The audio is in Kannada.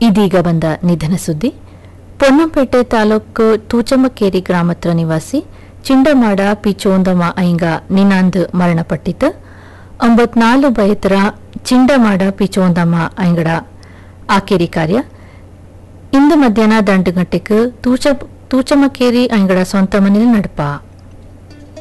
ಇದೀಗ ಬಂದ ನಿಧನ ಸುದ್ದಿ. ಪೊನ್ನಂಪೇಟೆ ತಾಲೂಕು ತೂಚಮಕೇರಿ ಗ್ರಾಮತ್ರ ನಿವಾಸಿ ಚಿಂಡಮಾಡ ಪಿಚೋಂದಮ ಐಂಗ ನಿನಾಂದ್ ಮರಣಪಟ್ಟಿತು. 94 ಬಯತರ ಚಿಂಡಮಾಡ ಪಿಚೋಂದಮ ಐಂಗಡ ಆಕೇರಿ ಕಾರ್ಯ ಇಂದು ಮಧ್ಯಾಹ್ನ ದಂಡುಗಂಟೆಗೆ ತೂಚಮಕೇರಿ ಐಂಗಡ ಸ್ವಂತ ಮನೆಯಲ್ಲಿ ನಡಪ.